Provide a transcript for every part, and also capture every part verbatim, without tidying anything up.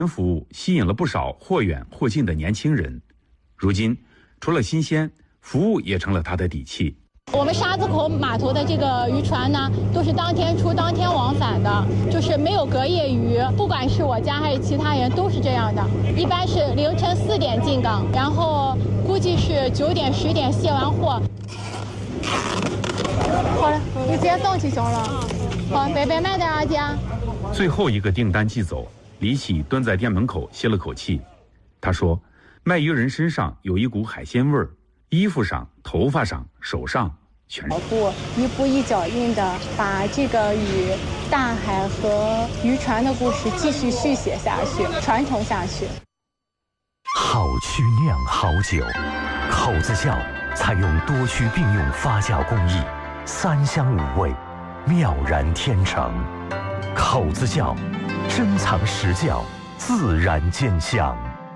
服务吸引了不少或远或近的年轻人。如今，除了新鲜，服务也成了他的底气。 我们沙子口码头的这个渔船呢，都是当天出当天往返的，就是没有隔夜渔。不管是我家还是其他人，都是这样的。一般是凌晨四点进港，然后估计是九点十点卸完货。好了，你直接送去行了。好，北北慢点啊，姐。 最后一个订单寄走，李喜蹲在店门口歇了口气。他说，卖鱼人身上有一股海鲜味儿，衣服上、头发上、手上全是。 一步一脚印的把这个与大海和渔船的故事继续续写下去，传承下去。 好曲酿好酒，口子窖采用多区并用发酵工艺，三香五味，妙然天成。口子窖，珍藏实窖，自然兼香。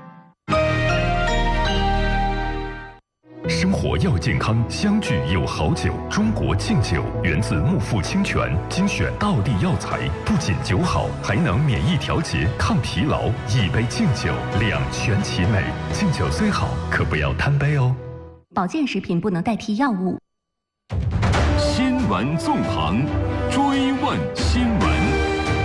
生活要健康，相聚有好酒。中国敬酒源自木富清泉，精选道地药材，不仅酒好，还能免疫调节、抗疲劳。一杯敬酒，两全其美。敬酒虽好，可不要贪杯哦。 保健食品不能代替药物。 新闻纵横，追问新闻。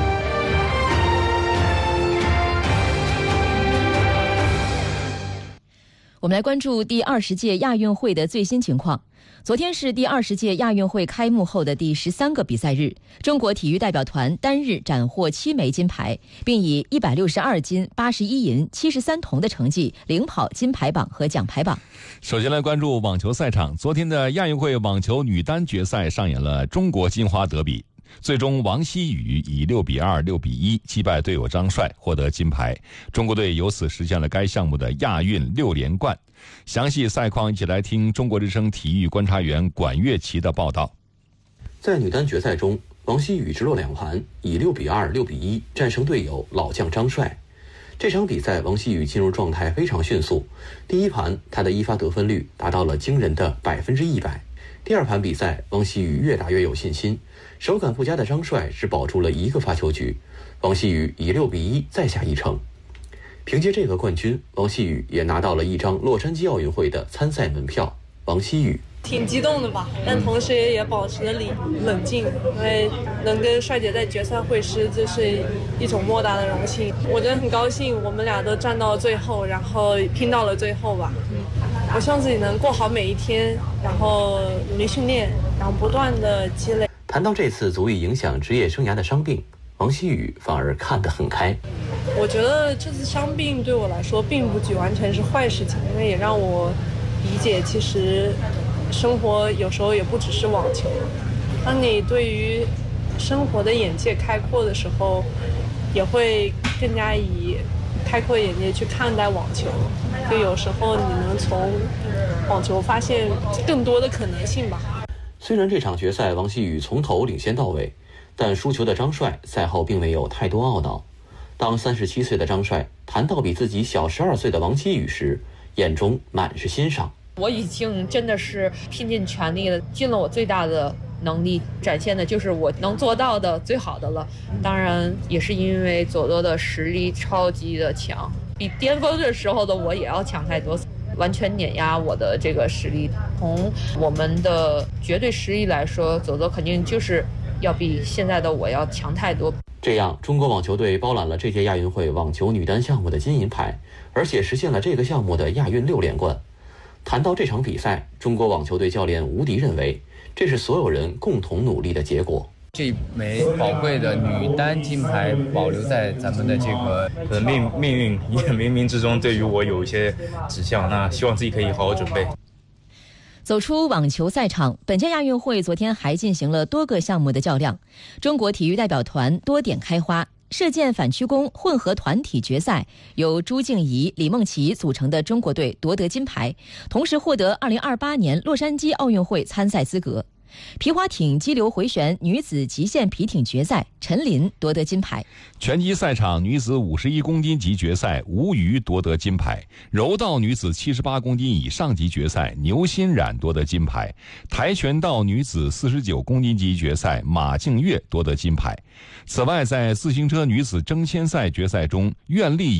我们来关注第二十届亚运会的最新情况。昨天是第二十届亚运会开幕后的第十三个比赛日，中国体育代表团单日斩获七枚金牌，并以一百六十二金、八十一银、七十三铜的成绩领跑金牌榜和奖牌榜。 首先来关注网球赛场，昨天的亚运会网球女单决赛上演了中国金花德比。最终王希雨以六比二、六比一击败队友张帅，获得金牌。中国队由此实现了该项目的亚运六连冠。详细赛况一起来听中国之声体育观察员管乐琪的报道。 在女单决赛中，王希雨直落两盘，以六比二、六比一战胜队友老将张帅。这场比赛王希雨进入状态非常迅速，第一盘她的一发得分率达到了惊人的百分之一百。第二盘比赛，王希雨越打越有信心，手感不佳的张帅只保住了一个发球局，王希雨以六比一再下一城。凭借这个冠军，王希雨也拿到了一张洛杉矶奥运会的参赛门票。王希雨挺激动的吧，但同时也保持了理冷静，因为能跟帅姐在决赛会师，这是一种莫大的荣幸。我真的很高兴，我们俩都站到最后，然后拼到了最后吧。嗯，我希望自己能过好每一天，然后努力训练，然后不断的积累。 谈到这次足以影响职业生涯的伤病，王希雨反而看得很开。 我觉得这次伤病对我来说并不具完全是坏事情，因为也让我理解其实生活有时候也不只是网球。当你对于生活的眼界开阔的时候，也会更加以开阔眼界去看待网球，就有时候你能从网球发现更多的可能性吧。 虽然这场决赛王希雨从头领先到尾，但输球的张帅赛后并没有太多懊恼。当三十七岁的张帅谈到比自己小十二岁的王希雨时，眼中满是欣赏。 我已经真的是拼尽全力了，尽了我最大的能力，展现的就是我能做到的最好的了。当然也是因为佐多的实力超级的强，比巅峰的时候的我也要强太多，完全碾压我的这个实力。从我们的绝对实力来说，佐多肯定就是要比现在的我要强太多。 这样，中国网球队包揽了这届亚运会网球女单项目的金银牌，而且实现了这个项目的亚运六连冠。谈到这场比赛，中国网球队教练吴迪认为，这是所有人共同努力的结果。 这枚宝贵的女单金牌保留在咱们的这个呃命命运也冥冥之中对于我有一些指向，那希望自己可以好好准备。 走出网球赛场，本届亚运会昨天还进行了多个项目的较量。中国体育代表团多点开花，射箭反曲弓混合团体决赛，由朱静怡、李梦琪组成的中国队夺得金牌，同时获得二零二八年洛杉矶奥运会参赛资格。 皮划艇激流回旋女子极限皮艇决赛，陈琳夺得金牌。 拳击赛场女子五十一公斤级决赛，吴瑜夺得金牌。柔道女子七十八公斤以上级决赛，牛欣冉夺得金牌。跆拳道女子四十九公斤级决赛，马静月夺得金牌。此外，在自行车女子争先赛决赛中，苑丽